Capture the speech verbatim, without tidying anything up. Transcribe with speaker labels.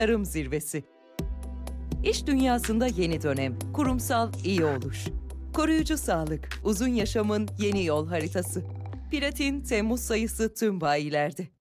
Speaker 1: Tarım Zirvesi. İş dünyasında yeni dönem, kurumsal iyi oluş. Koruyucu sağlık, uzun yaşamın yeni yol haritası. Platin Temmuz sayısı tüm bayilerde.